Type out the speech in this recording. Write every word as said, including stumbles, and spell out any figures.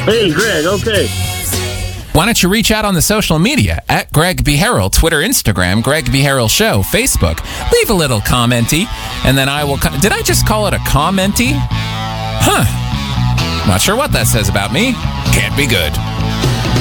Hey, Greg, okay. Why don't you reach out on the social media at Greg B. Harrell, Twitter, Instagram, Greg B. Harrell Show, Facebook. Leave a little commenty, and then I will... Co- Did I just call it a commenty? Huh. Not sure what that says about me. Can't be good.